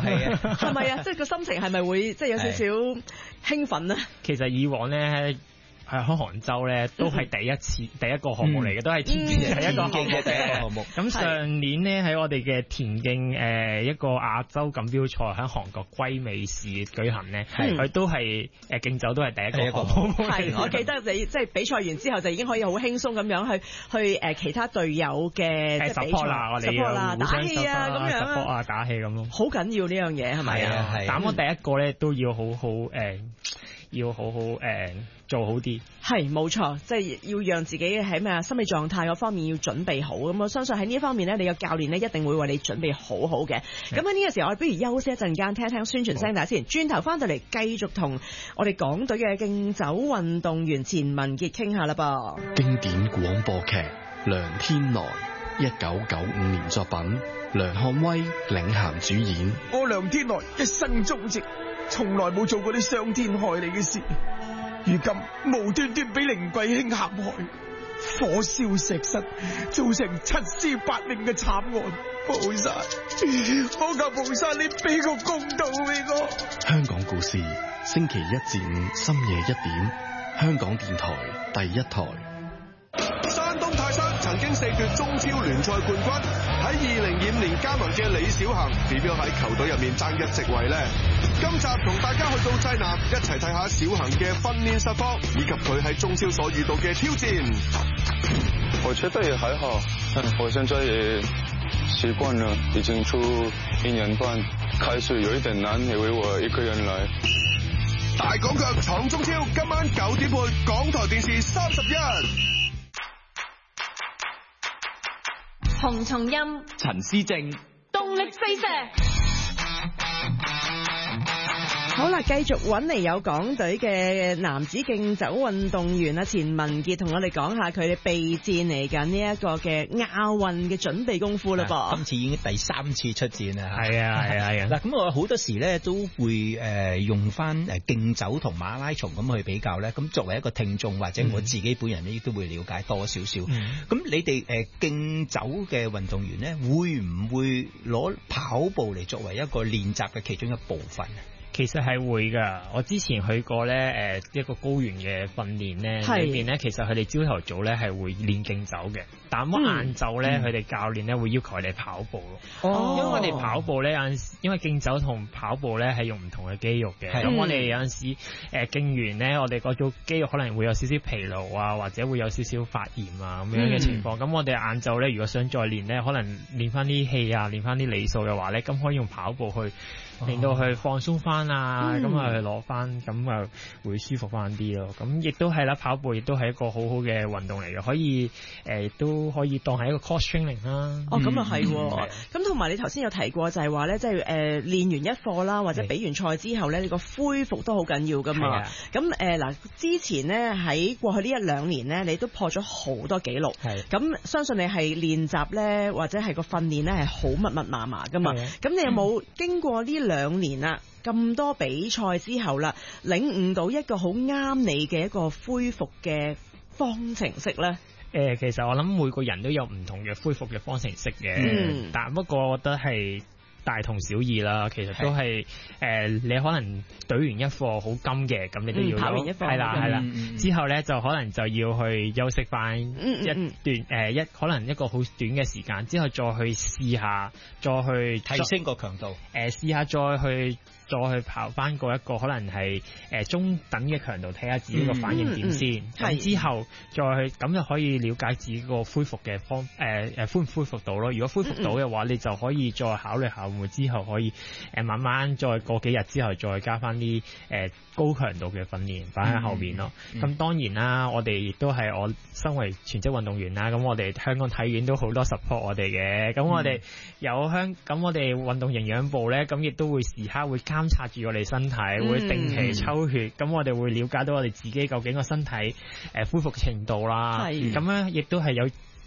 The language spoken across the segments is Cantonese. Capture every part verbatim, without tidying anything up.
係啊， 係咪啊？即係個心情係咪會即係有少少興奮啊？ 其實以往咧。係喺杭州咧，都係第一次、嗯、第一個項目嚟嘅，都係田徑嘅第一個項目嘅第一個項目。咁上年咧喺我哋嘅田徑誒一個亞洲錦標賽喺韓國龜尾市舉行咧，佢、嗯、都係誒競走都係第一個項目。 係，我記得你即係比賽完之後就已經可以好輕鬆咁樣去去誒其他隊友嘅即係比賽啦，我哋要打氣啊咁樣啊，啊打氣咁咯。 好緊要呢樣嘢係咪啊？ 係啊，咁我第一個咧都要好好誒。呃要好好誒、呃、做好啲，係冇錯，即係要讓自己喺咩啊心理狀態嗰方面要準備好。咁我相信喺呢一方面咧，你嘅教練咧一定會為你準備好好嘅。咁喺呢個時候，我哋不如休息一陣間，聽一聽宣傳聲帶先。轉頭翻到嚟繼續同我哋港隊嘅競走運動員錢文傑傾下啦噃。 經典廣播劇《梁天來》，一九九五年作品，梁漢威領銜主演。 我梁天來一生忠直，從來冇做過啲傷天害理嘅事，如今無端端俾凌貴卿陷害，火燒石室，造成七屍八命嘅慘案。菩薩，我求菩薩你俾個公道俾我。 香港故事，星期一至五深夜一點，香港電台第一台。 山東泰山曾經四奪中超聯賽冠軍，喺二零二五年加盟嘅李小恒點樣喺球隊入面爭一席位呢？今集同大家去到濟南，一齊睇下小恒嘅訓練實況，以及佢喺中超所遇到嘅挑戰。 我覺得也還好，我現在也習慣了，已經出一年半，開始有一點難，因為我一個人來。 大港腳闖中超，今晚九點半，港台電視三十一。 洪松蔭、 陳思正， 動力飛射。 好啦，繼續揾嚟有港隊嘅男子競走運動員啊，錢文傑同我哋講下佢哋備戰嚟緊呢一個嘅亞運嘅準備功夫啦噃。 今次已經第三次出戰啦， 係啊係啊係啊。嗱， 咁我好多時咧都會誒用翻誒競走同馬拉松咁去比較咧。咁作為一個聽眾或者我自己本人咧，亦都會了解多少少。咁、嗯、你哋誒競走嘅運動員咧，會唔會攞跑步嚟作為一個練習嘅其中一部分啊？ 其實係會㗎，我之前去過咧，誒一個高原嘅訓練咧，裏邊咧其實佢哋朝頭早咧係會練競走嘅，但係晏晝咧佢哋教練咧會要求佢哋跑步咯。哦，因為我哋跑步咧有陣時，因為競走同跑步咧係用唔同嘅肌肉嘅，咁我哋有陣時誒競完咧，我哋嗰組肌肉可能會有少少疲勞啊，或者會有少少發炎啊咁樣嘅情況。咁、嗯、我哋晏晝咧如果想再練咧，可能練翻啲氣啊，練翻啲里數嘅話咧，咁可以用跑步去令到佢放鬆翻啊，咁、嗯、啊去攞翻，咁啊會舒服翻啲咯。咁亦都係啦，跑步亦都係一個好好嘅運動嚟嘅，可以誒都、呃、可以當係一個 cross training 啦。 哦，咁啊係，咁同埋你頭先有提過就係話咧，即係誒練完一課啦，或者比完賽之後咧，你個恢復都好緊要噶嘛。咁誒嗱，之前咧喺過去呢一兩年咧，你都破咗好多紀錄。係，咁相信你係練習咧，或者係個訓練咧係好密密麻麻噶嘛。咁你有冇經過呢兩年啦，咁多比賽之後啦，領悟到一個好啱你嘅一個恢復嘅方程式咧？ 誒、呃，其實我諗每個人都有唔同嘅恢復嘅方程式嘅、嗯，但不過我覺得係大同小異啦。其實都係誒、呃，你可能懟完一課好金嘅，咁你都要、嗯、跑完一課係啦係啦，之後咧就可能就要去休息翻一段誒、嗯呃、一可能一個好短嘅時間，之後再去試下，再去提升個強度， 誒試下再去。再去跑翻過一個可能係誒中等嘅強度，睇下自己個反應點先。咁、嗯嗯、之後再去咁就可以了解自己個恢復嘅方誒誒恢唔恢復到咯。如果恢復到嘅話、嗯，你就可以再考慮下會唔會之後可以誒慢慢再過幾日之後再加翻啲誒高強度嘅訓練擺喺後邊咯。咁、嗯嗯、當然啦，我哋亦都係我身為全職運動員啦，咁我哋香港體院都好多 support 我哋嘅。咁我哋有香咁我哋運動營養部咧，咁亦都會時刻會監察住我哋身體，會定期抽血，咁、嗯、我哋會了解到我哋自己究竟個身體誒恢復程度啦。咁咧亦都係有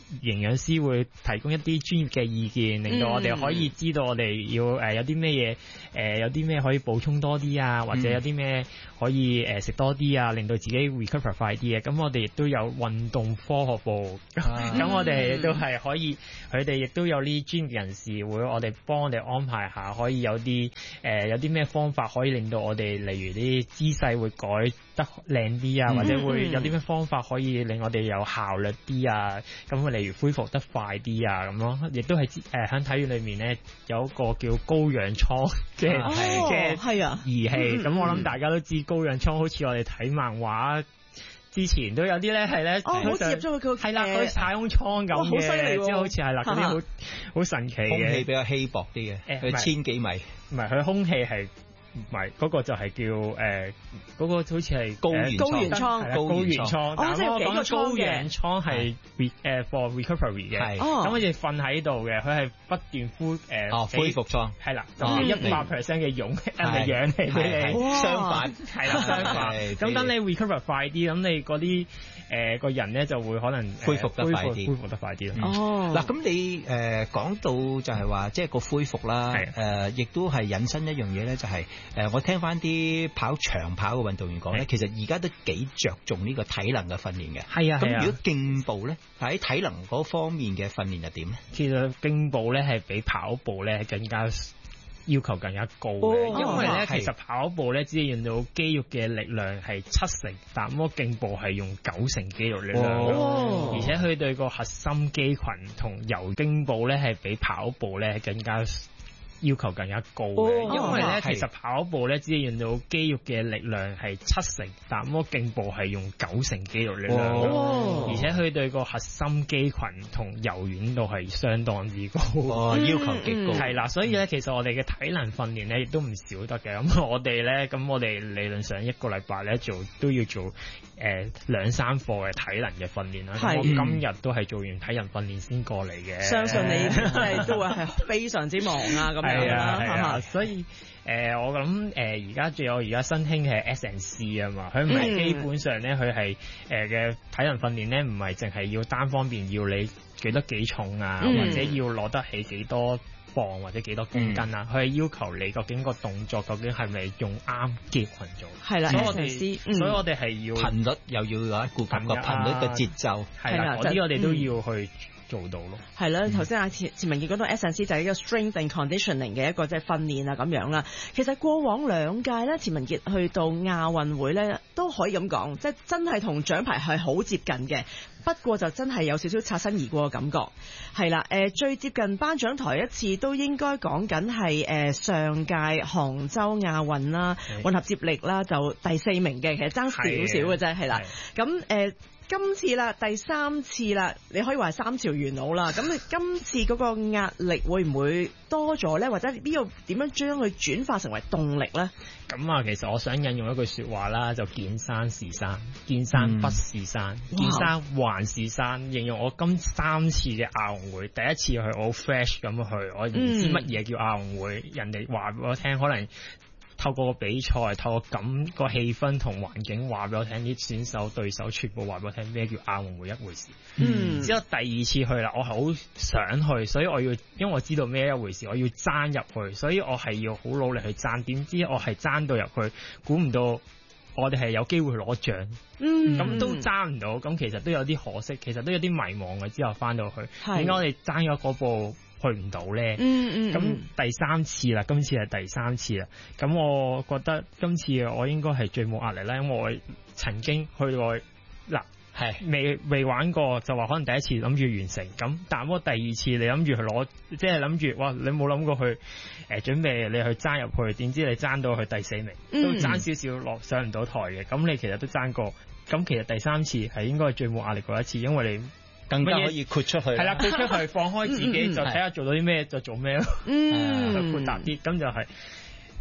營養師會提供一啲專業嘅意見，令到我哋可以知道我哋要誒有啲咩嘢誒有啲咩可以補充多啲啊，或者有啲咩可以誒食多啲啊，令到自己 recover 快啲嘅。咁我哋亦都有運動科學部，咁、啊、我哋亦都係可以，佢哋亦都有啲專業人士會我哋幫我哋安排下，可以有啲誒、呃、有啲咩方法可以令到我哋例如啲姿勢會改得靚啲啊，或者會有啲咩方法可以令我哋有效率啲啊，咁例如恢復得快啲啊咁咯，亦都係誒喺體院裏面咧有一個叫高氧倉嘅嘅儀器，咁、哦、我諗大家都知高氧倉好似我哋睇漫畫之前都有啲咧係咧， 哦，好似入咗去個係啦，好似太空艙咁嘅，即係好似係啦，嗰啲好好神奇嘅， 空氣比較稀薄啲嘅，佢千幾米， 唔係佢空氣係。唔係嗰個就係叫誒嗰、呃那個好似係高原高原倉， 高原倉。 哦，即係幾個高原倉係誒 for recovery 嘅。咁我哋瞓喺度嘅，佢係不斷恢誒、呃哦、恢復倉。係啦， 就俾一百 percent 嘅氧誒氧氣俾你。 相反係啦，相反。咁等你 recover 快啲，咁你嗰啲誒個人咧就會可能恢復得快啲， 恢復得快啲咯。 哦，嗱咁你誒講到就係話，即係個恢復啦，誒亦都係引申一樣嘢咧，就係。誒，我聽翻啲跑長跑嘅運動員講咧，其實而家都幾着重呢個體能嘅訓練嘅。 係啊， 咁如果競步咧，喺體能嗰方面嘅訓練又點咧？ 其實競步咧係比跑步咧更加要求更加高嘅，哦、因為咧其實跑步咧只係用到肌肉嘅力量係七成，但係競步係用九成肌肉力量，哦、而且佢對個核心肌群同游競步咧係比跑步咧更加要求更加高嘅，哦、因為咧其實跑步咧只係用到肌肉嘅力量係七成，但係競步係用九成肌肉力量，哦、而且佢對個核心肌群同柔軟度係相當之高， 哦、要求極高。 係啦，所以咧其實我哋嘅體能訓練咧亦都唔少得嘅。咁我哋咧咁我哋理論上一個禮拜咧做都要做誒兩、呃、三課嘅體能嘅訓練啦。我今日都係做完體能訓練先過嚟嘅。 相信你即係都會係非常之忙啊咁。 係啊，係啊，所以誒、呃，我諗誒，而家仲有而家新興嘅 S and C 啊嘛，佢唔係基本上咧，佢係誒嘅體能訓練咧，唔係淨係要單方面要你舉得幾重啊，嗯、或者要攞得起幾多磅或者幾多公斤啊，佢係、嗯、要求你究竟個動作究竟係咪用啱肌群做？係啦，所以我哋，嗯、所以我哋係要頻率又要顧及個頻率嘅節奏， 係啦，嗰啲我哋都要去。做到咯， 係啦。頭先阿錢錢文傑講到 S and C 就係一個 strength and conditioning 嘅一個即係訓練啊咁樣啦。其實過往兩屆咧，錢文傑去到亞運會咧都可以咁講，即係真係同獎牌係好接近嘅。不過就真係有少少擦身而過嘅感覺。係啦，誒最接近頒獎台一次都應該講緊係誒上屆杭州亞運啦，混合接力啦就第四名嘅，其實爭少少嘅啫，係啦。咁誒。今次啦，第三次啦，你可以話係三朝元老啦。咁你今次嗰個壓力會唔會多咗咧？或者邊度點樣將佢轉化成為動力咧？ 咁啊，其實我想引用一句說話啦，就見山是山，見山不是山，嗯、見山還是山。形容我今三次嘅亞運會，第一次去我好 fresh 咁去，我唔知乜嘢叫亞運會，嗯、人哋話俾我聽，可能。透過個比賽，透過咁個氣氛同環境話俾我聽，啲選手對手全部話俾我聽咩叫亞運會一回事。嗯，之後第二次去啦，我係好想去，所以我要，因為我知道咩一回事，我要爭入去，所以我係要好努力去爭。點知我係爭到入去，估唔到我哋係有機會去攞獎。嗯，咁都爭唔到，咁其實都有啲可惜，其實都有啲迷茫嘅。之後翻到去，點解我哋爭咗嗰步？去唔到咧，嗯嗯，咁第三次啦，今次係第三次啦，咁我覺得今次我應該係最冇壓力啦，因為我曾經去過嗱，係未未玩過，就話可能第一次諗住完成，咁但係我第二次你諗住去攞，即係諗住，哇，你冇諗過去誒、呃、準備你去爭入去，點知你爭到去第四名，嗯、都爭少少落上唔到台嘅，咁你其實都爭過，咁其實第三次係應該係最冇壓力嗰一次，因為你。 更加可以豁出去， 係啦，豁出去，放開自己，就睇下做到啲咩就做咩咯，嗯，就豁達啲，咁就係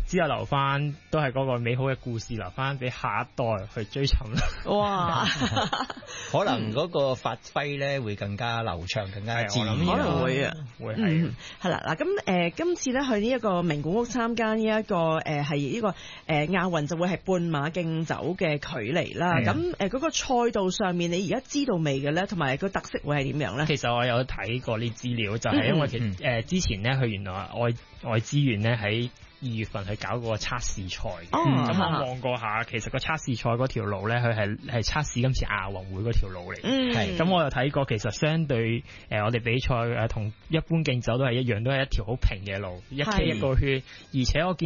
之後留翻都係嗰個美好嘅故事，留翻俾下一代去追尋啦。 哇！ 可能嗰個發揮咧會更加流暢，更加自然。 可能會啊， 會係係啦嗱。咁誒、呃，今次咧去呢一個名古屋參加呢、這、一個誒係呢個誒亞運就會係半馬競走嘅距離啦。咁誒嗰個賽道上面，你而家知道未嘅咧？同埋個特色會係點樣咧？ 其實我有睇過啲資料，就係、是、因為其誒、呃、之前咧，佢原來愛愛資源咧喺二月份去搞個測試賽，咁、哦、我望過下，其實個測試賽嗰條路咧，佢係係測試今次亞運會嗰條路嚟。係咁、嗯，我又睇過，其實相對誒、呃、我哋比賽誒同一般競走都係一樣，都係一條好平嘅路，一 K 一個圈，而且我見